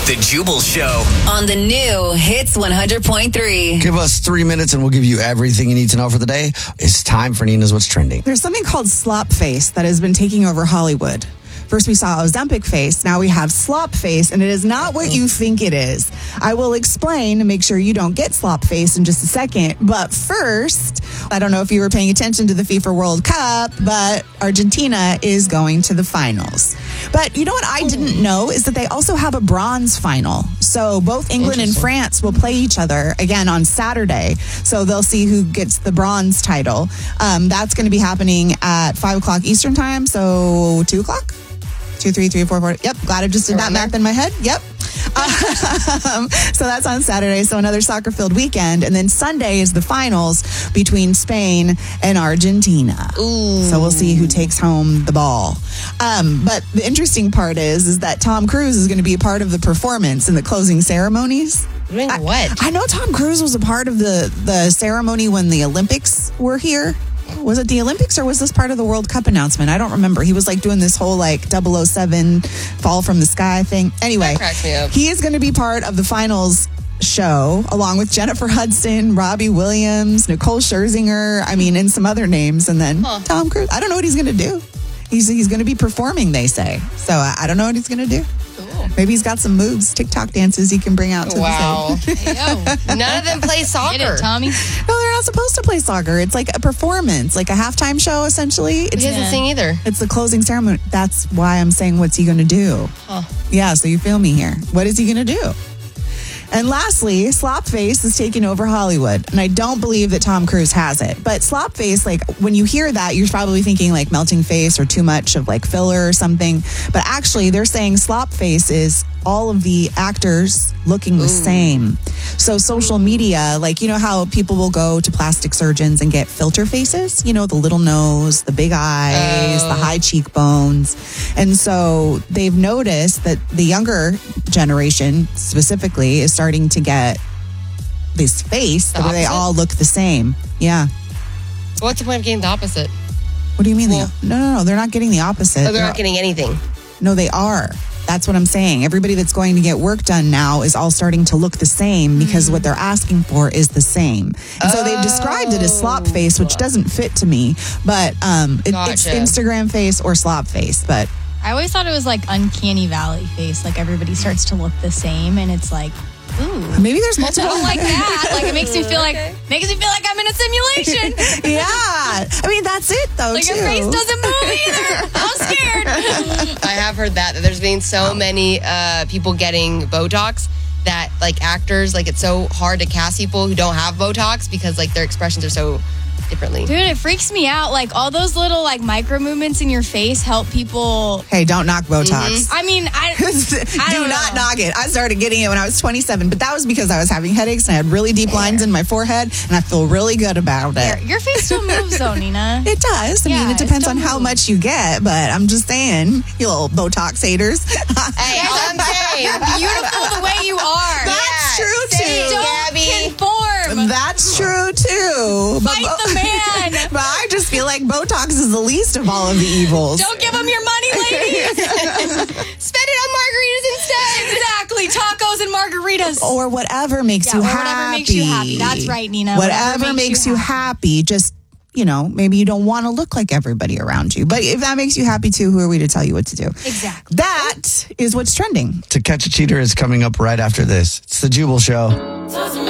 The Jubal Show. On the new Hits 100.3. Give us 3 minutes and we'll give you everything you need to know for the day. It's time for Nina's What's Trending. There's something called slop face that has been taking over Hollywood. First we saw Ozempic face, now we have slop face, and it is not what you think it is. I will explain to make sure you don't get slop face in just a second. But first, I don't know if you were paying attention to the FIFA World Cup, but Argentina is going to the finals. But you know what I didn't know is that they also have a bronze final. So both England and France will play each other again on Saturday. So they'll see who gets the bronze title. That's going to be happening at 5 o'clock Eastern time. So 2 o'clock? 2, 3, 3, 4, 4. Yep, glad I just did that math in my head. Yep. So that's on Saturday. So another soccer-filled weekend. And then Sunday is the finals between Spain and Argentina. Ooh. So we'll see who takes home the ball. But the interesting part is that Tom Cruise is going to be a part of the performance in the closing ceremonies. Doing what? I know Tom Cruise was a part of the ceremony when the Olympics were here. Was it the Olympics or was this part of the World Cup announcement? I don't remember. He was like doing this whole like 007 fall from the sky thing. Anyway, that cracks me up. He is going to be part of the finals show along with Jennifer Hudson, Robbie Williams, Nicole Scherzinger, and some other names. And then Tom Cruise. I don't know what he's going to do. He's going to be performing, they say. So I don't know what he's going to do. Cool. Maybe he's got some moves, TikTok dances he can bring out to the stage. Hey, none of them play soccer. Get it, Tommy. No, they're not supposed to play soccer. It's like a performance, like a halftime show, essentially. He doesn't sing either. It's the closing ceremony. That's why I'm saying, what's he going to do? Huh. Yeah, so you feel me here. What is he going to do? And lastly, Slopface is taking over Hollywood. And I don't believe that Tom Cruise has it. But Slopface, like when you hear that, you're probably thinking like melting face or too much of like filler or something. But actually, they're saying Slopface is all of the actors looking the same. So social media, like, you know how people will go to plastic surgeons and get filter faces? You know, the little nose, the big eyes, the high cheekbones. And so they've noticed that the younger generation specifically is starting to get this face where they all look the same. Yeah. What's the point of getting the opposite? What do you mean? No, they're not getting the opposite. Oh, they're not getting anything. No, they are. That's what I'm saying. Everybody that's going to get work done now is all starting to look the same because what they're asking for is the same. And so they've described it as slop face, which doesn't fit to me, but it's Instagram face or slop face. But I always thought it was like uncanny valley face, like everybody starts to look the same, and it's like, ooh, maybe there's multiple. I don't like that. Like it makes me feel like I'm in a simulation. Yeah, that's it though. Like your face doesn't move either. I'm scared. I have heard that there's been so many people getting Botox that like actors, like it's so hard to cast people who don't have Botox because like their expressions are so differently. Dude, it freaks me out. Like all those little like micro movements in your face help people. Hey, don't knock Botox. I Do not knock it. I started getting it when I was 27, but that was because I was having headaches and I had really deep lines in my forehead, and I feel really good about it. Your face still moves though, Nina. It does. I mean, it depends on how much you get, but I'm just saying, you little Botox haters. Hey, all I'm saying, you're beautiful the way you are. That's true too. Don't conform. That's true too. Fight the man. But I just feel like Botox is the least of all of the evils. Don't give him your money, ladies. Spend it on margaritas instead. Exactly. Tacos and margaritas. Or whatever makes you happy. Whatever makes you happy. That's right, Nina. Whatever makes you happy. Just, maybe you don't want to look like everybody around you. But if that makes you happy too, who are we to tell you what to do? Exactly. That is what's trending. To Catch a Cheater is coming up right after this. It's the Jubal Show.